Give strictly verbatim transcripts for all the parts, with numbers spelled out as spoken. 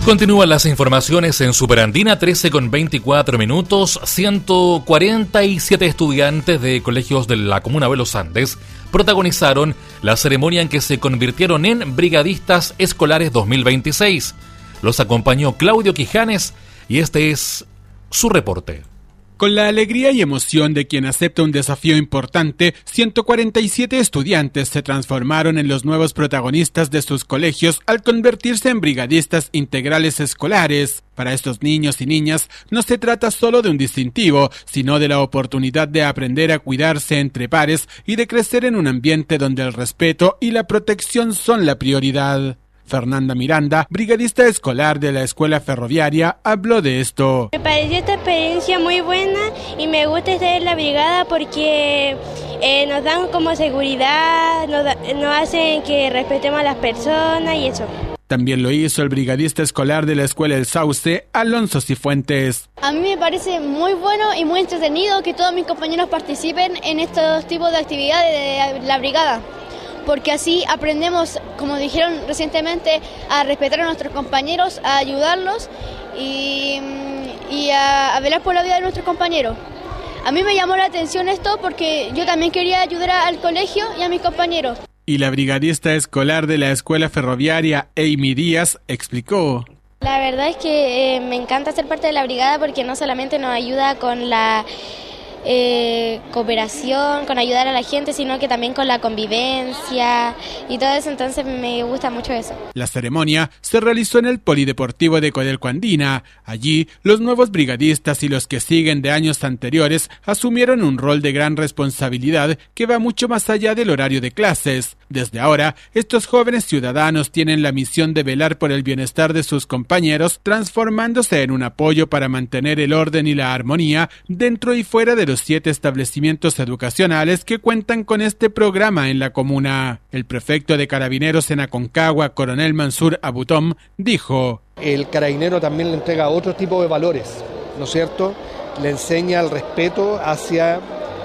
Continúan las informaciones en Superandina, trece con veinticuatro minutos. ciento cuarenta y siete estudiantes de colegios de la comuna de Los Andes protagonizaron la ceremonia en que se convirtieron en brigadistas escolares dos mil veintiséis. Los acompañó Claudio Quijanes y este es su reporte. Con la alegría y emoción de quien acepta un desafío importante, ciento cuarenta y siete estudiantes se transformaron en los nuevos protagonistas de sus colegios al convertirse en brigadistas integrales escolares. Para estos niños y niñas no se trata solo de un distintivo, sino de la oportunidad de aprender a cuidarse entre pares y de crecer en un ambiente donde el respeto y la protección son la prioridad. Fernanda Miranda, brigadista escolar de la escuela ferroviaria, habló de esto. Me pareció esta experiencia muy buena y me gusta estar en la brigada porque eh, nos dan como seguridad, nos, da, nos hacen que respetemos a las personas y eso. También lo hizo el brigadista escolar de la escuela El Sauce, Alonso Cifuentes. A mí me parece muy bueno y muy entretenido que todos mis compañeros participen en estos tipos de actividades de la brigada, porque así aprendemos, como dijeron recientemente, a respetar a nuestros compañeros, a ayudarlos y, y a, a velar por la vida de nuestros compañeros. A mí me llamó la atención esto porque yo también quería ayudar al colegio y a mis compañeros. Y la brigadista escolar de la escuela ferroviaria, Amy Díaz, explicó. La verdad es que eh, me encanta ser parte de la brigada porque no solamente nos ayuda con la Eh, cooperación, con ayudar a la gente, sino que también con la convivencia y todo eso, entonces me gusta mucho eso. La ceremonia se realizó en el Polideportivo de Codelco Andina. Allí, los nuevos brigadistas y los que siguen de años anteriores asumieron un rol de gran responsabilidad que va mucho más allá del horario de clases. Desde ahora, estos jóvenes ciudadanos tienen la misión de velar por el bienestar de sus compañeros, transformándose en un apoyo para mantener el orden y la armonía dentro y fuera de los siete establecimientos educacionales que cuentan con este programa en la comuna. El prefecto de Carabineros en Aconcagua, coronel Mansur Abutom, dijo: el carabinero también le entrega otro tipo de valores, ¿no es cierto? Le enseña el respeto hacia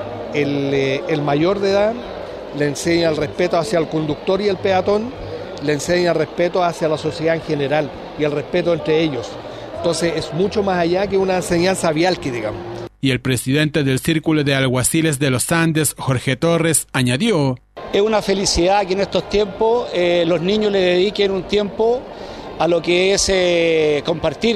el, eh, el mayor de edad, le enseña el respeto hacia el conductor y el peatón, le enseña el respeto hacia la sociedad en general y el respeto entre ellos. Entonces es mucho más allá que una enseñanza vial, que digamos. Y el presidente del Círculo de Alguaciles de los Andes, Jorge Torres, añadió: es una felicidad que en estos tiempos eh, los niños le dediquen un tiempo a lo que es eh, compartir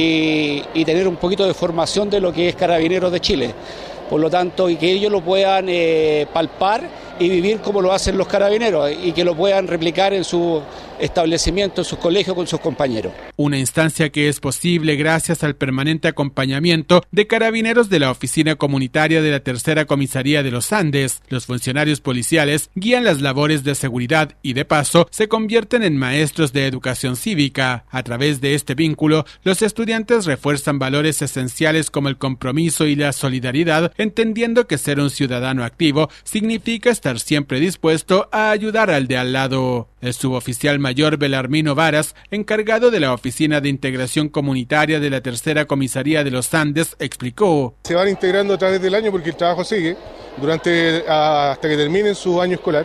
y, y tener un poquito de formación de lo que es Carabineros de Chile. Por lo tanto, y que ellos lo puedan eh, palpar y vivir como lo hacen los carabineros y que lo puedan replicar en su establecimiento, en sus colegios con sus compañeros. Una instancia que es posible gracias al permanente acompañamiento de carabineros de la Oficina Comunitaria de la Tercera Comisaría de los Andes. Los funcionarios policiales guían las labores de seguridad y de paso se convierten en maestros de educación cívica. A través de este vínculo, los estudiantes refuerzan valores esenciales como el compromiso y la solidaridad, entendiendo que ser un ciudadano activo significa estar siempre dispuesto a ayudar al de al lado. El suboficial mayor Belarmino Varas, encargado de la Oficina de Integración Comunitaria de la Tercera Comisaría de los Andes, explicó: se van integrando a través del año porque el trabajo sigue durante hasta que terminen su año escolar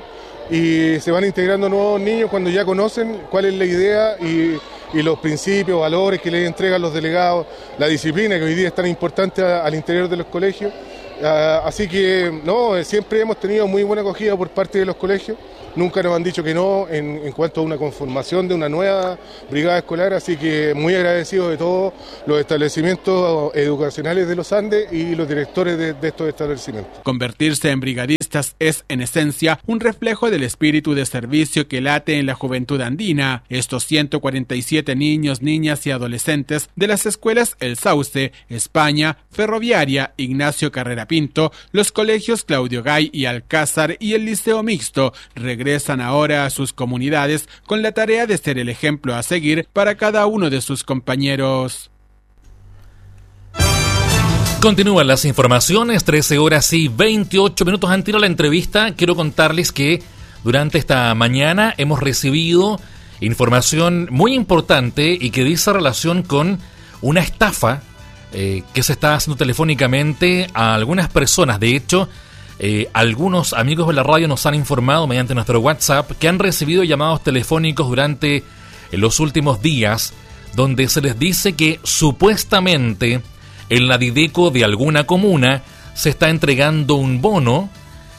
y se van integrando nuevos niños cuando ya conocen cuál es la idea y, y los principios, valores que les entregan los delegados, la disciplina que hoy día es tan importante a, al interior de los colegios. Uh, así que no, siempre hemos tenido muy buena acogida por parte de los colegios, nunca nos han dicho que no en, en cuanto a una conformación de una nueva brigada escolar, así que muy agradecidos de todos los establecimientos educacionales de los Andes y los directores de, de estos establecimientos. Convertirse en brigadistas es, en esencia, un reflejo del espíritu de servicio que late en la juventud andina. Estos ciento cuarenta y siete niños, niñas y adolescentes de las escuelas El Sauce, España, Ferroviaria, Ignacio Carrera Pinto, los colegios Claudio Gay y Alcázar y el Liceo Mixto regresan ahora a sus comunidades con la tarea de ser el ejemplo a seguir para cada uno de sus compañeros. Continúan las informaciones, trece horas y veintiocho minutos. Antes de la entrevista, quiero contarles que durante esta mañana hemos recibido información muy importante y que dice relación con una estafa eh, que se está haciendo telefónicamente a algunas personas. De hecho, eh, algunos amigos de la radio nos han informado mediante nuestro WhatsApp que han recibido llamados telefónicos durante eh, los últimos días donde se les dice que supuestamente en la Dideco de alguna comuna se está entregando un bono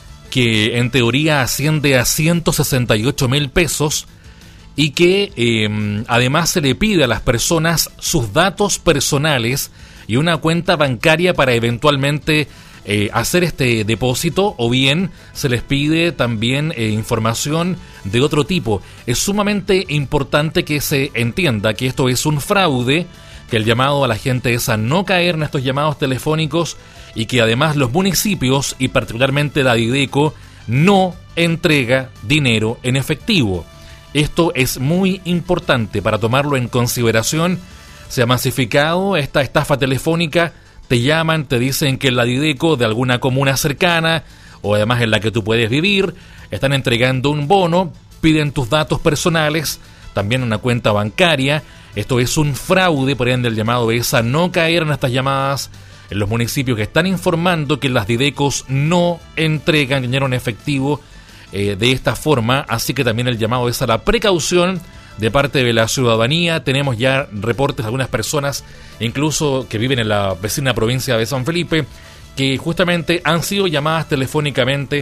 que en teoría asciende a ciento sesenta y ocho mil pesos y que eh, además se le pide a las personas sus datos personales y una cuenta bancaria para eventualmente eh, hacer este depósito, o bien se les pide también eh, información de otro tipo. Es sumamente importante que se entienda que esto es un fraude, que el llamado a la gente es a no caer en estos llamados telefónicos y que además los municipios y particularmente la Dideco no entrega dinero en efectivo. Esto es muy importante para tomarlo en consideración. Se ha masificado esta estafa telefónica, te llaman, te dicen que en la Dideco de alguna comuna cercana o además en la que tú puedes vivir están entregando un bono, piden tus datos personales, también una cuenta bancaria. Esto es un fraude, por ende el llamado es a no caer en estas llamadas en los municipios que están informando que las Didecos no entregan dinero en efectivo eh, de esta forma, así que también el llamado es a la precaución de parte de la ciudadanía. Tenemos ya reportes de algunas personas, incluso que viven en la vecina provincia de San Felipe, que justamente han sido llamadas telefónicamente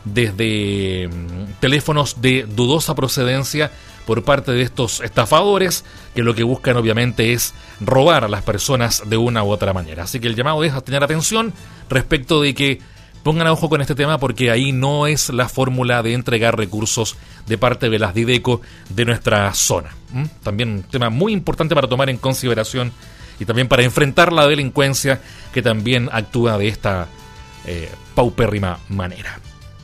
desde mm, teléfonos de dudosa procedencia por parte de estos estafadores, que lo que buscan obviamente es robar a las personas de una u otra manera. Así que el llamado es a tener atención respecto de que pongan ojo con este tema, porque ahí no es la fórmula de entregar recursos de parte de las Dideco de nuestra zona. ¿Mm? También un tema muy importante para tomar en consideración y también para enfrentar la delincuencia que también actúa de esta eh, paupérrima manera.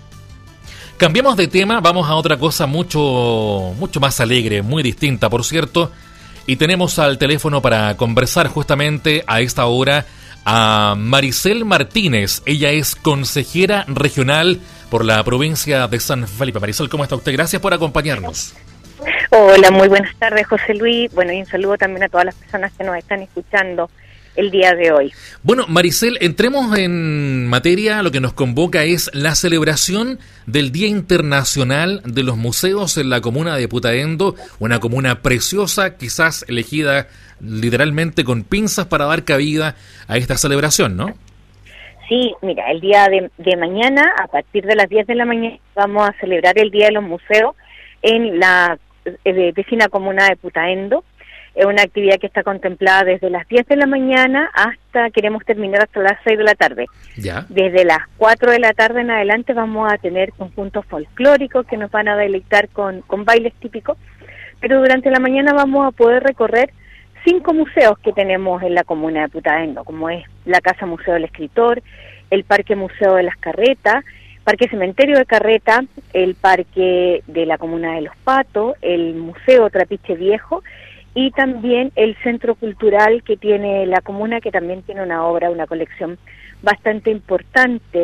Cambiamos de tema, vamos a otra cosa mucho, mucho más alegre, muy distinta, por cierto, y tenemos al teléfono para conversar justamente a esta hora a Maricel Martínez. Ella es consejera regional por la provincia de San Felipe. Maricel, ¿cómo está usted? Gracias por acompañarnos. Hola, muy buenas tardes, José Luis. Bueno, y un saludo también a todas las personas que nos están escuchando el día de hoy. Bueno, Maricel, entremos en materia. Lo que nos convoca es la celebración del Día Internacional de los Museos en la comuna de Putaendo, una comuna preciosa, quizás elegida literalmente con pinzas para dar cabida a esta celebración, ¿no? Sí, mira, el día de, de mañana, a partir de las diez de la mañana, vamos a celebrar el Día de los Museos en la eh, vecina comuna de Putaendo. Es una actividad que está contemplada desde las diez de la mañana hasta, queremos terminar hasta las seis de la tarde. Ya. Desde las cuatro de la tarde en adelante vamos a tener conjuntos folclóricos que nos van a deleitar con, con bailes típicos, pero durante la mañana vamos a poder recorrer cinco museos que tenemos en la comuna de Putaendo, como es la Casa Museo del Escritor, el Parque Museo de las Carretas, Parque Cementerio de Carreta, el Parque de la Comuna de Los Patos, el Museo Trapiche Viejo, y también el centro cultural que tiene la comuna, que también tiene una obra, una colección bastante importante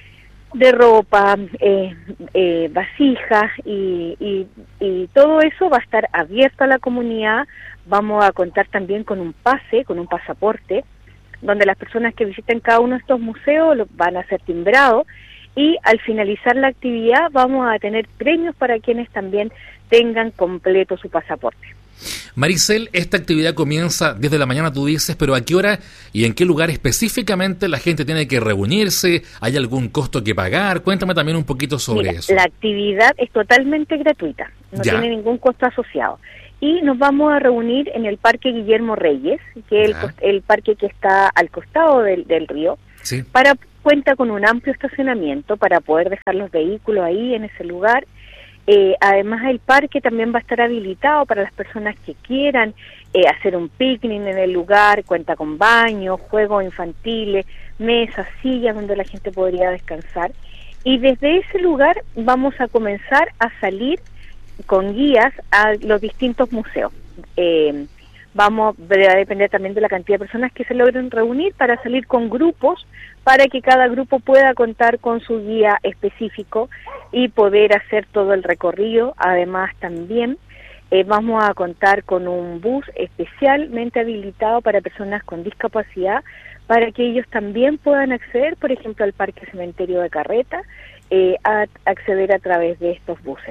de ropa, eh, eh, vasijas y, y, y todo eso va a estar abierto a la comunidad. Vamos a contar también con un pase, con un pasaporte, donde las personas que visiten cada uno de estos museos van a ser timbrados, y al finalizar la actividad vamos a tener premios para quienes también tengan completo su pasaporte. Maricel, esta actividad comienza desde la mañana, tú dices, pero ¿a qué hora y en qué lugar específicamente la gente tiene que reunirse? ¿Hay algún costo que pagar? Cuéntame también un poquito sobre Mira, eso. La actividad es totalmente gratuita, no ya. tiene ningún costo asociado. Y nos vamos a reunir en el Parque Guillermo Reyes, que es el, el parque que está al costado del, del río, sí. para cuenta con un amplio estacionamiento para poder dejar los vehículos ahí en ese lugar. Eh, además, el parque también va a estar habilitado para las personas que quieran eh, hacer un picnic en el lugar. Cuenta con baños, juegos infantiles, mesas, sillas donde la gente podría descansar. Y desde ese lugar vamos a comenzar a salir con guías a los distintos museos. Eh, vamos a depender también de la cantidad de personas que se logren reunir para salir con grupos, para que cada grupo pueda contar con su guía específico y poder hacer todo el recorrido. Además también eh, vamos a contar con un bus especialmente habilitado para personas con discapacidad, para que ellos también puedan acceder, por ejemplo, al Parque Cementerio de Carreta, eh, a acceder a través de estos buses.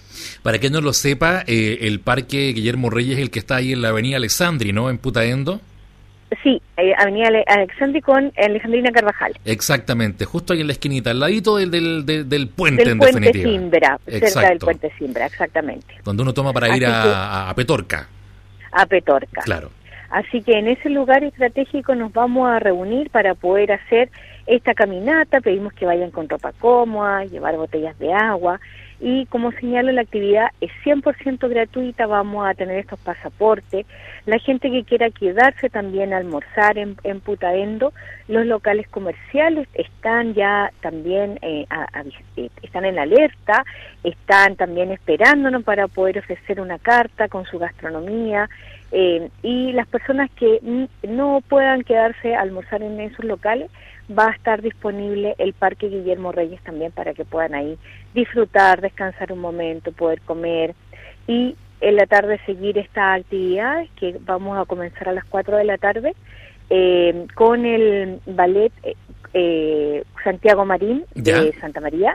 Para quien no lo sepa, eh, el Parque Guillermo Reyes es el que está ahí en la avenida Alessandri, ¿no? En Putaendo. Sí, eh, avenida Ale- Alexandri con Alejandrina Carvajal. Exactamente, justo ahí en la esquinita, al ladito del, del, del, del puente, Del en puente definitiva. Simbra, cerca Exacto. del puente Simbra, exactamente. Donde uno toma para Así ir a, que- a, a Petorca. A Petorca. Claro. Así que en ese lugar estratégico nos vamos a reunir para poder hacer esta caminata. Pedimos que vayan con ropa cómoda, llevar botellas de agua. Y como señalo, la actividad es cien por ciento gratuita, vamos a tener estos pasaportes. La gente que quiera quedarse también a almorzar en, en Putaendo, los locales comerciales están ya también, eh, a, a, eh, están en alerta, están también esperándonos para poder ofrecer una carta con su gastronomía. Eh, y las personas que n- no puedan quedarse a almorzar en esos locales, va a estar disponible el Parque Guillermo Reyes también para que puedan ahí disfrutar, descansar un momento, poder comer y en la tarde seguir estas actividades que vamos a comenzar a las cuatro de la tarde eh, con el ballet eh, eh, Santiago Marín ¿Ya? de Santa María.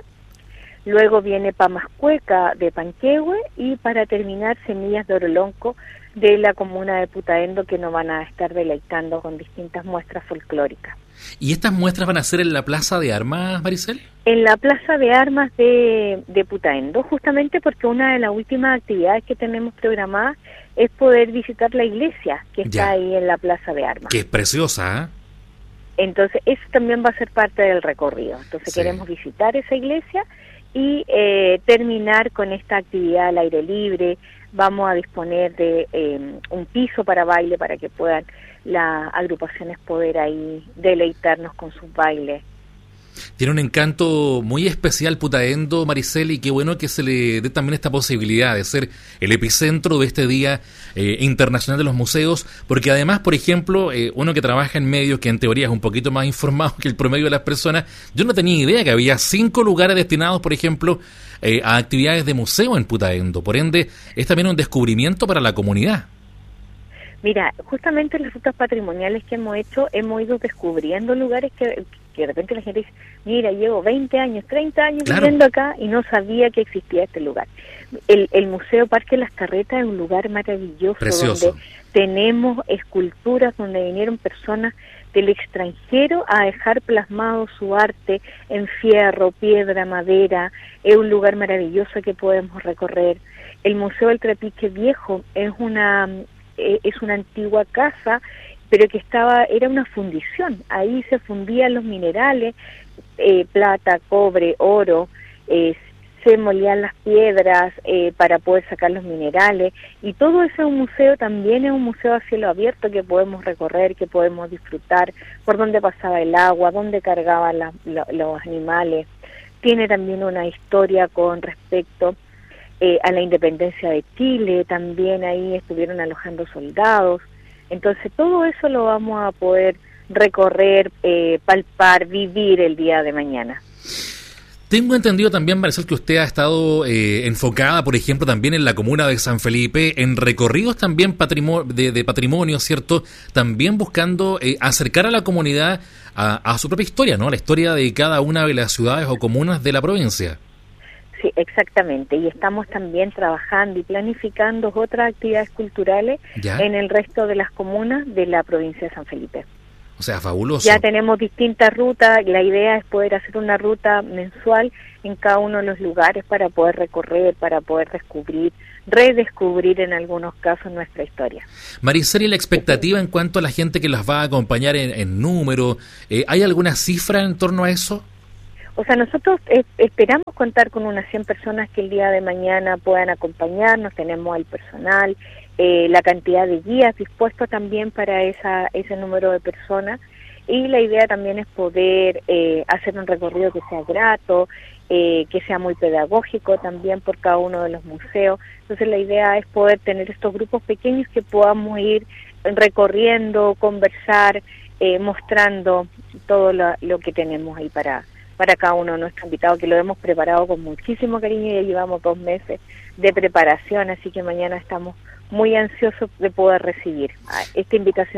Luego viene Pamascueca de Panquehue y para terminar Semillas de Orolonco de la comuna de Putaendo, que nos van a estar deleitando con distintas muestras folclóricas. ¿Y estas muestras van a ser en la Plaza de Armas, Maricel? En la Plaza de Armas de, de Putaendo, justamente porque una de las últimas actividades que tenemos programadas es poder visitar la iglesia que está Ya. ahí en la Plaza de Armas. Que es preciosa, ¿eh? Entonces, eso también va a ser parte del recorrido. Entonces, Sí. queremos visitar esa iglesia y eh, terminar con esta actividad al aire libre. Vamos a disponer de eh, un piso para baile para que puedan las agrupaciones poder ahí deleitarnos con sus bailes. Tiene un encanto muy especial Putaendo, Maricel, y qué bueno que se le dé también esta posibilidad de ser el epicentro de este Día eh, Internacional de los Museos, porque además, por ejemplo, eh, uno que trabaja en medios, que en teoría es un poquito más informado que el promedio de las personas, yo no tenía idea que había cinco lugares destinados, por ejemplo, eh, a actividades de museo en Putaendo. Por ende, es también un descubrimiento para la comunidad. Mira, justamente en las rutas patrimoniales que hemos hecho, hemos ido descubriendo lugares que, que de repente la gente dice, mira, llevo veinte años, treinta años Claro. viviendo acá y no sabía que existía este lugar. El, el Museo Parque Las Carretas es un lugar maravilloso, Precioso. donde tenemos esculturas, donde vinieron personas del extranjero a dejar plasmado su arte en fierro, piedra, madera. Es un lugar maravilloso que podemos recorrer. El Museo del Trapiche Viejo es una... Eh, es una antigua casa, pero que estaba, era una fundición, ahí se fundían los minerales, eh, plata, cobre, oro, eh, se molían las piedras eh, para poder sacar los minerales, y todo eso es un museo, también es un museo a cielo abierto que podemos recorrer, que podemos disfrutar, por donde pasaba el agua, donde cargaban la, la, los animales. Tiene también una historia con respecto Eh, a la independencia de Chile, también ahí estuvieron alojando soldados. Entonces todo eso lo vamos a poder recorrer, eh, palpar, vivir el día de mañana. Tengo entendido también, Maricel, que usted ha estado eh, enfocada, por ejemplo, también en la comuna de San Felipe, en recorridos también patrimo- de, de patrimonio, ¿cierto? También buscando eh, acercar a la comunidad a, a su propia historia, ¿no? La historia de cada una de las ciudades o comunas de la provincia. Sí, exactamente. Y estamos también trabajando y planificando otras actividades culturales ¿Ya? en el resto de las comunas de la provincia de San Felipe. O sea, fabuloso. Ya tenemos distintas rutas, la idea es poder hacer una ruta mensual en cada uno de los lugares para poder recorrer, para poder descubrir, redescubrir en algunos casos nuestra historia. Maricel, ¿y la expectativa en cuanto a la gente que las va a acompañar en, en número? Eh, ¿Hay alguna cifra en torno a eso? O sea, nosotros eh, esperamos contar con unas cien personas que el día de mañana puedan acompañarnos, tenemos el personal, eh, la cantidad de guías dispuestos también para esa, ese número de personas, y la idea también es poder eh, hacer un recorrido que sea grato, eh, que sea muy pedagógico también por cada uno de los museos. Entonces la idea es poder tener estos grupos pequeños que podamos ir recorriendo, conversar, eh, mostrando todo lo, lo que tenemos ahí para para cada uno de nuestros invitados, que lo hemos preparado con muchísimo cariño y ya llevamos dos meses de preparación, así que mañana estamos muy ansiosos de poder recibir esta invitación.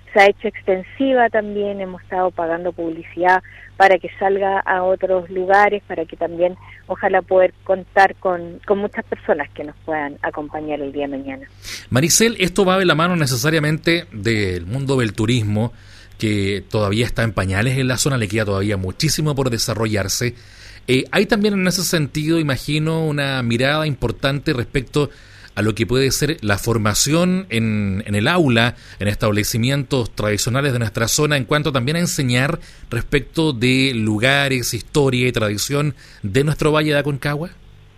se ha hecho extensiva también, hemos estado pagando publicidad para que salga a otros lugares, para que también ojalá poder contar con, con muchas personas que nos puedan acompañar el día de mañana. Maricel, esto va de la mano necesariamente del mundo del turismo, que todavía está en pañales en la zona, le queda todavía muchísimo por desarrollarse. Eh, hay también en ese sentido, imagino, una mirada importante respecto a lo que puede ser la formación en, en el aula, en establecimientos tradicionales de nuestra zona, en cuanto también a enseñar respecto de lugares, historia y tradición de nuestro Valle de Aconcagua.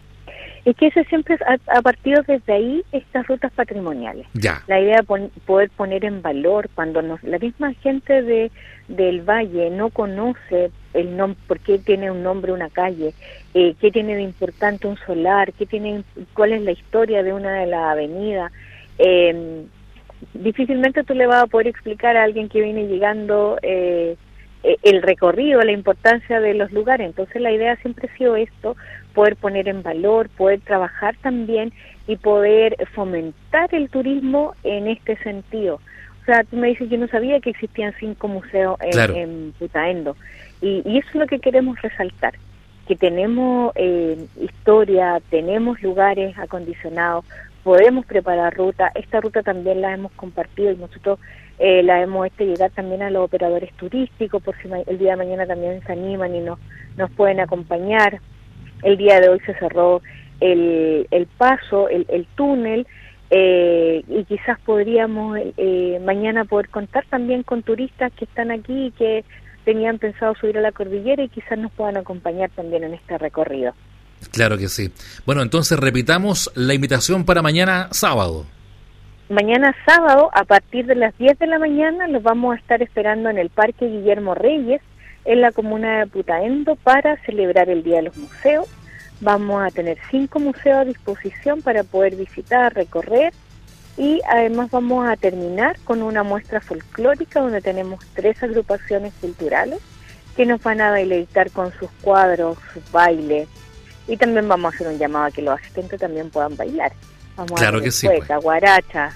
Es que ese siempre ha, ha partido desde ahí estas rutas patrimoniales. Ya. La idea de pon, poder poner en valor cuando nos, la misma gente de del valle no conoce el nombre, por qué tiene un nombre una calle, eh, qué tiene de importante un solar, qué tiene, cuál es la historia de una de las avenidas. Eh, difícilmente tú le vas a poder explicar a alguien que viene llegando eh, el recorrido, la importancia de los lugares. Entonces la idea siempre ha sido esto, poder poner en valor, poder trabajar también y poder fomentar el turismo en este sentido. O sea, tú me dices, yo no sabía que existían cinco museos en, claro. en Putaendo, y, y eso es lo que queremos resaltar, que tenemos eh, historia, tenemos lugares acondicionados, podemos preparar ruta. Esta ruta también la hemos compartido y nosotros eh, la hemos hecho llegar también a los operadores turísticos, por si el día de mañana también se animan y nos, nos pueden acompañar. El día de hoy se cerró el, el paso, el, el túnel, eh, y quizás podríamos eh, mañana poder contar también con turistas que están aquí y que tenían pensado subir a la cordillera y quizás nos puedan acompañar también en este recorrido. Claro que sí. Bueno, entonces repitamos la invitación para mañana sábado. Mañana sábado, a partir de las diez de la mañana, los vamos a estar esperando en el Parque Guillermo Reyes, en la comuna de Putaendo, para celebrar el Día de los Museos. Vamos a tener cinco museos a disposición para poder visitar, recorrer, y además vamos a terminar con una muestra folclórica donde tenemos tres agrupaciones culturales que nos van a deleitar con sus cuadros, sus bailes, y también vamos a hacer un llamado a que los asistentes también puedan bailar. Vamos claro a tener que sí, cueca, pues. guaracha.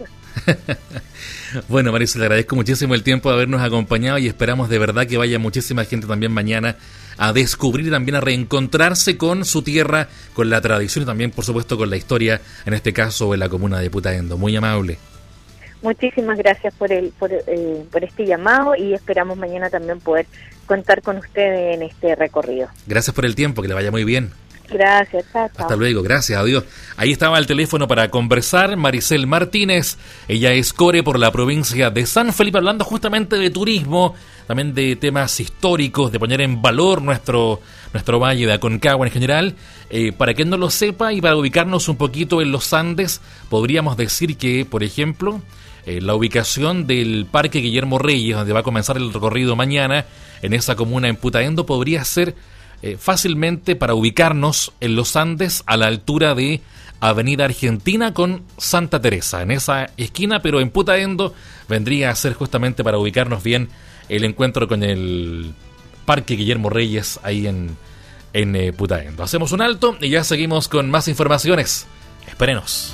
Bueno, Maricel, le agradezco muchísimo el tiempo de habernos acompañado y esperamos de verdad que vaya muchísima gente también mañana a descubrir y también a reencontrarse con su tierra, con la tradición y también, por supuesto, con la historia, en este caso, en la comuna de Putaendo. Muy amable. Muchísimas gracias por el por, eh, por este llamado y esperamos mañana también poder contar con ustedes en este recorrido. Gracias por el tiempo, que le vaya muy bien. Gracias, chao, chao. Hasta luego, gracias, adiós. Ahí estaba el teléfono para conversar Maricel Martínez. Ella es core por la provincia de San Felipe, hablando justamente de turismo, también de temas históricos, de poner en valor nuestro nuestro valle de Aconcagua en general. Eh, para quien no lo sepa y para ubicarnos un poquito en los Andes, podríamos decir que, por ejemplo, eh, la ubicación del Parque Guillermo Reyes, donde va a comenzar el recorrido mañana, en esa comuna en Putaendo, podría ser Eh, fácilmente para ubicarnos en los Andes a la altura de Avenida Argentina con Santa Teresa, en esa esquina, pero en Putaendo vendría a ser justamente para ubicarnos bien el encuentro con el Parque Guillermo Reyes ahí en, en eh, Putaendo. Hacemos un alto y ya seguimos con más informaciones. Espérenos.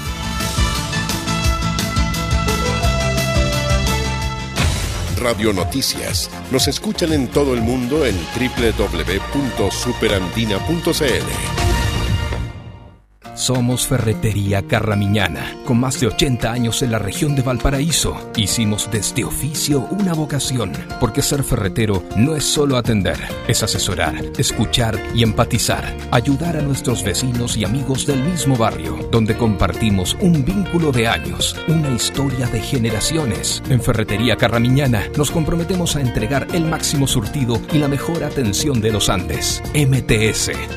Radio Noticias. Nos escuchan en todo el mundo en doble u doble u doble u punto superandina punto c l. Somos Ferretería Carramiñana, con más de ochenta años en la región de Valparaíso. Hicimos de este oficio una vocación, porque ser ferretero no es solo atender, es asesorar, escuchar y empatizar, ayudar a nuestros vecinos y amigos del mismo barrio, donde compartimos un vínculo de años, una historia de generaciones. En Ferretería Carramiñana nos comprometemos a entregar el máximo surtido y la mejor atención de los Andes. M T S,